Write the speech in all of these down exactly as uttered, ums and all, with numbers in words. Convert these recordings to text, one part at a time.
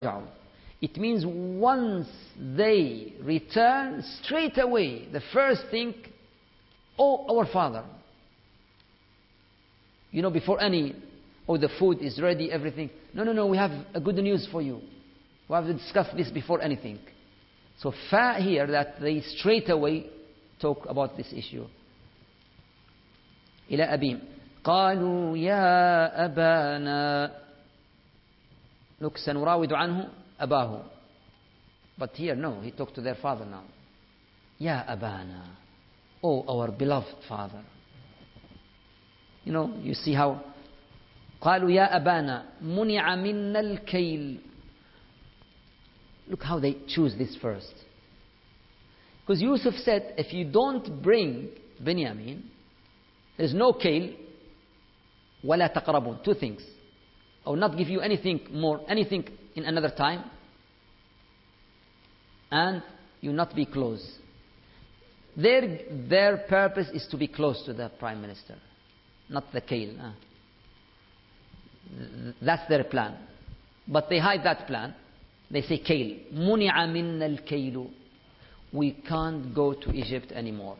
It means once they return, straight away, the first thing, oh, our father. You know, before any, oh, the food is ready, everything. No, no, no, we have a good news for you. We have to discuss this before anything. So, fa here, that they straight away talk about this issue. إلى أبيهم قالوا يا أبانا. Look, سنراود عنه أباه. But here, no, he talked to their father now. يا أبانا. Oh, our beloved father. You know, you see how قالوا يا أبانا منع منا الكيل. Look how they choose this first. Because Yusuf said, if you don't bring Benjamin, there's no kail, ولا تقربون. Two things. I will not give you anything more, anything in another time, and you will not be close. Their, their purpose is to be close to the Prime Minister, not the kail. Huh? That's their plan. But they hide that plan. They say kail. منع منا الكيل. We can't go to Egypt anymore.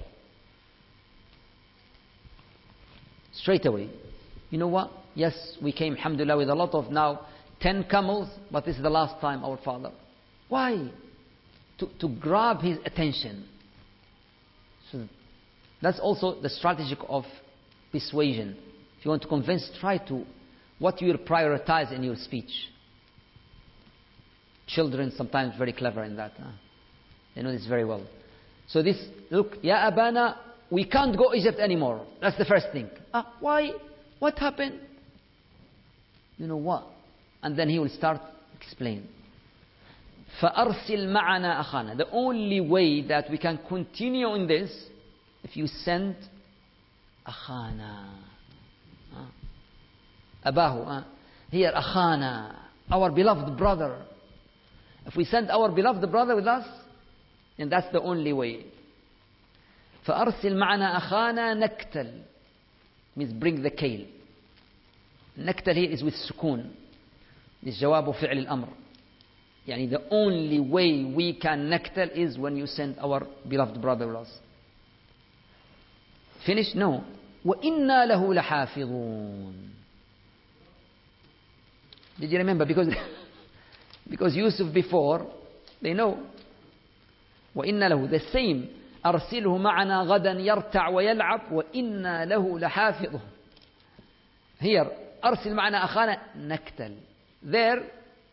Straight away. You know what? Yes, we came, alhamdulillah, with a lot of now ten camels, but this is the last time, our father. Why? To, to grab his attention. So that's also the strategy of persuasion. If you want to convince, try to, what you will prioritize in your speech. Children sometimes very clever in that. Huh? They know this very well. So this, look, Ya Abana, we can't go Egypt anymore. That's the first thing. Ah, why? What happened? You know what? And then he will start explain. فَأَرْسِلْ مَعَنَا أَخَانَا. The only way that we can continue in this, if you send أَخَانَا. Uh, Abahu. Uh, here, أَخَانَا. Our beloved brother. If we send our beloved brother with us, then that's the only way. فَأَرْسِلْ مَعَنَا أَخَانَا نَكْتَلْ. Means bring the kale. نكتل here is with سكون. This جواب فعل الأمر. يعني the only way we can نكتل is when you send our beloved brother with us. Finish? No. وَإِنَّا لَهُ لَحَافِظُونَ. Did you remember? Because because Yusuf before, they know. وَإِنَّا لَهُ, the same. أرسله معنا غدا يرتع ويلعب وإنا له لحافظ. Here, أرسل معنا أخانا نكتل. There,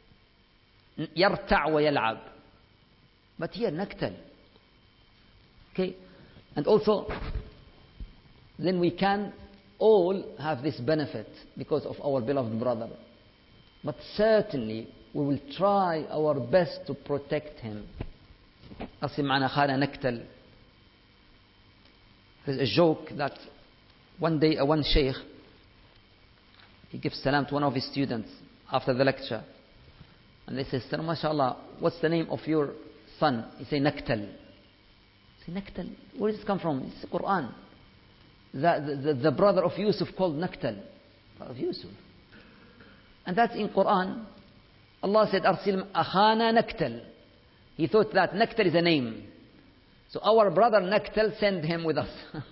يرتع ويلعب. But here, نكتل. Okay? And also, then we can all have this benefit because of our beloved brother. But certainly, we will try our best to protect him. أرسل معنا أخانا نكتل. There's a joke that one day uh, one sheikh, he gives salam to one of his students after the lecture. And they say, Salam, mashallah, what's the name of your son? He say, Naktal. He say, Naktal? Where does it come from? It's the Quran. The, the, the brother of Yusuf called Naktal. Brother of Yusuf. And that's in Quran. Allah said, Arsil akhana Naktal. He thought that Naktal is a name. So our brother Naktal sent him with us.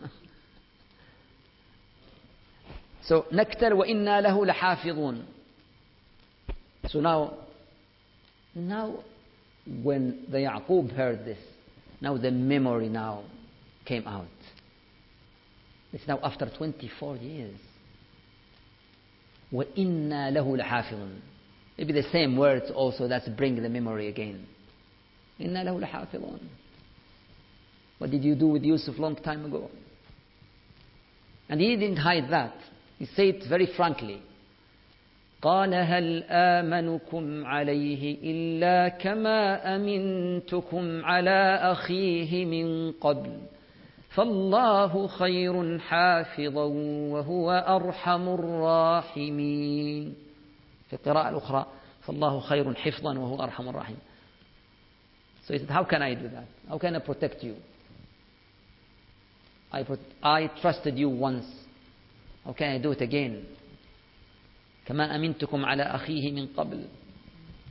So Naktal wa inna lahu lahafidun. So now, now when the Yaqub heard this, now the memory now came out. It's now after twenty-four years. Wa inna lahu lahafidun. Maybe the same words also that bring the memory again. Inna lahu lahafidun. What did you do with Yusuf long time ago? And he didn't hide that. He said it very frankly. قال هل آمنكم عليه إلا كما أمنتكم على أخيه من قبل فالله خير حافظا وهو أرحم الراحمين. في القراءة الأخرى فالله خير حفظا وهو أرحم الراحمين. So he said, how can I do that? How can I protect you? I, put, I trusted you once. How can I do it again? كما أمنتكم على أخيه من قبل.